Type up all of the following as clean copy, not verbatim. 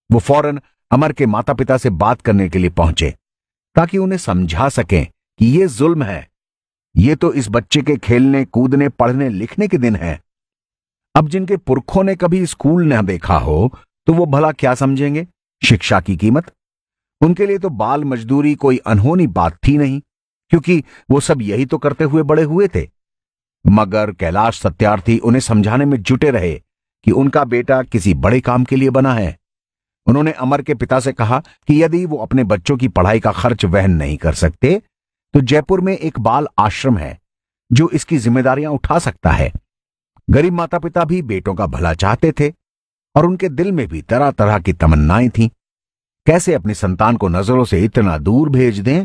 वो फौरन अमर के माता पिता से बात करने के लिए पहुंचे ताकि उन्हें समझा सकें कि ये जुल्म है। ये तो इस बच्चे के खेलने कूदने पढ़ने लिखने के दिन हैं। अब जिनके पुरखों ने कभी स्कूल न देखा हो तो वो भला क्या समझेंगे शिक्षा की कीमत। उनके लिए तो बाल मजदूरी कोई अनहोनी बात थी नहीं, क्योंकि वो सब यही तो करते हुए बड़े हुए थे। मगर कैलाश सत्यार्थी उन्हें समझाने में जुटे रहे कि उनका बेटा किसी बड़े काम के लिए बना है। उन्होंने अमर के पिता से कहा कि यदि वो अपने बच्चों की पढ़ाई का खर्च वहन नहीं कर सकते तो जयपुर में एक बाल आश्रम है जो इसकी जिम्मेदारियां उठा सकता है। गरीब माता पिता भी बेटों का भला चाहते थे और उनके दिल में भी तरह तरह की तमन्नाएं थीं। कैसे अपनी संतान को नजरों से इतना दूर भेज दें,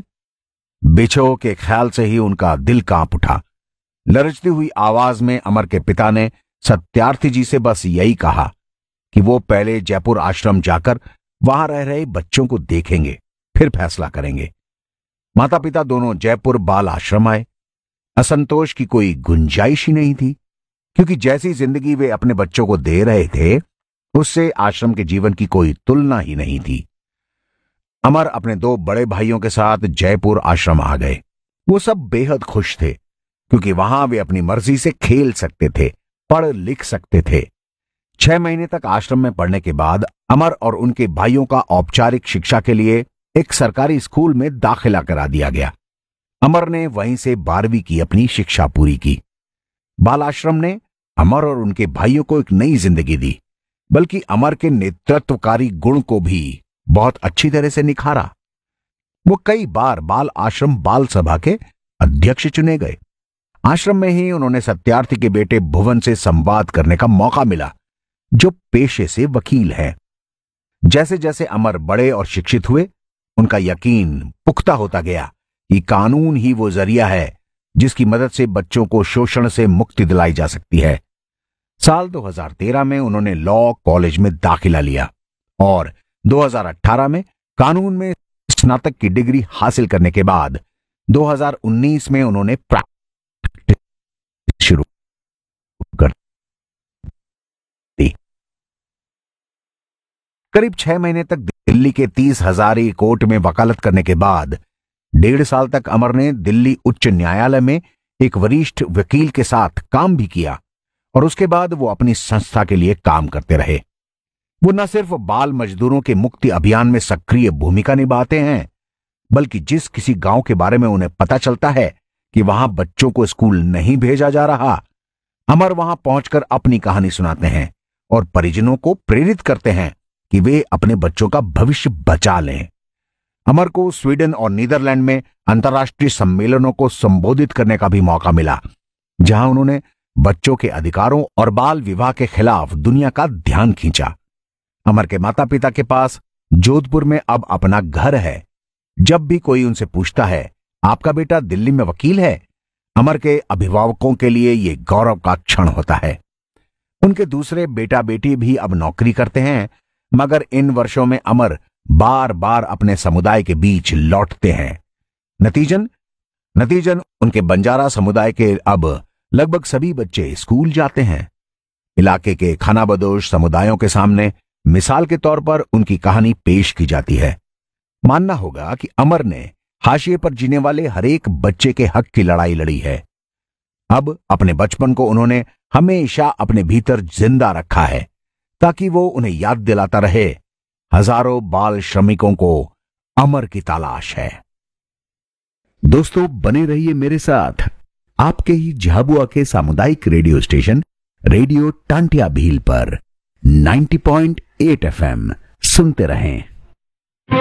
बिछो के ख्याल से ही उनका दिल कांप उठा। लरजती हुई आवाज में अमर के पिता ने सत्यार्थी जी से बस यही कहा कि वो पहले जयपुर आश्रम जाकर वहां रह रहे बच्चों को देखेंगे, फिर फैसला करेंगे। माता पिता दोनों जयपुर बाल आश्रम आए। असंतोष की कोई गुंजाइश ही नहीं थी, क्योंकि जैसी जिंदगी वे अपने बच्चों को दे रहे थे उससे आश्रम के जीवन की कोई तुलना ही नहीं थी। अमर अपने 2 बड़े भाइयों के साथ जयपुर आश्रम आ गए। वो सब बेहद खुश थे, क्योंकि वहां वे अपनी मर्जी से खेल सकते थे, पढ़ लिख सकते थे। 6 महीने तक आश्रम में पढ़ने के बाद अमर और उनके भाइयों का औपचारिक शिक्षा के लिए एक सरकारी स्कूल में दाखिला करा दिया गया। अमर ने वहीं से 12वीं की अपनी शिक्षा पूरी की। बाल आश्रम ने अमर और उनके भाइयों को एक नई जिंदगी दी, बल्कि अमर के नेतृत्वकारी गुण को भी बहुत अच्छी तरह से निखारा। वो कई बार बाल आश्रम बाल सभा के अध्यक्ष चुने गए। आश्रम में ही उन्होंने सत्यार्थी के बेटे भुवन से संवाद करने का मौका मिला, जो पेशे से वकील है। जैसे जैसे अमर बड़े और शिक्षित हुए, उनका यकीन पुख्ता होता गया कि कानून ही वो जरिया है जिसकी मदद से बच्चों को शोषण से मुक्ति दिलाई जा सकती है। साल 2013 में उन्होंने लॉ कॉलेज में दाखिला लिया और 2018 में कानून में स्नातक की डिग्री हासिल करने के बाद 2019 में उन्होंने प्रैक्टिस शुरू कर दी। करीब 6 महीने तक दिल्ली के 30 हजारी कोर्ट में वकालत करने के बाद 1.5 साल तक अमर ने दिल्ली उच्च न्यायालय में एक वरिष्ठ वकील के साथ काम भी किया और उसके बाद वो अपनी संस्था के लिए काम करते रहे। वो न सिर्फ बाल मजदूरों के मुक्ति अभियान में सक्रिय भूमिका निभाते हैं, बल्कि जिस किसी गांव के बारे में उन्हें पता चलता है कि वहां बच्चों को स्कूल नहीं भेजा जा रहा, अमर वहां पहुंचकर अपनी कहानी सुनाते हैं और परिजनों को प्रेरित करते हैं कि वे अपने बच्चों का भविष्य बचा लें। अमर को स्वीडन और नीदरलैंड में अंतर्राष्ट्रीय सम्मेलनों को संबोधित करने का भी मौका मिला, जहां उन्होंने बच्चों के अधिकारों और बाल विवाह के खिलाफ दुनिया का ध्यान खींचा। अमर के माता पिता के पास जोधपुर में अब अपना घर है। जब भी कोई उनसे पूछता है, आपका बेटा दिल्ली में वकील है, अमर के अभिभावकों के लिए यह गौरव का क्षण होता है। उनके दूसरे बेटा बेटी भी अब नौकरी करते हैं, मगर इन वर्षों में अमर बार बार अपने समुदाय के बीच लौटते हैं। नतीजन उनके बंजारा समुदाय के अब लगभग सभी बच्चे स्कूल जाते हैं। इलाके के खानाबदोश समुदायों के सामने मिसाल के तौर पर उनकी कहानी पेश की जाती है। मानना होगा कि अमर ने हाशिए पर जीने वाले हरेक बच्चे के हक की लड़ाई लड़ी है। अब अपने बचपन को उन्होंने हमेशा अपने भीतर जिंदा रखा है, ताकि वो उन्हें याद दिलाता रहे, हजारों बाल श्रमिकों को अमर की तलाश है। दोस्तों, बने रहिए मेरे साथ आपके ही झाबुआ के सामुदायिक radio station radio Tantia Bhil पर 90.8 FM सुनते रहें।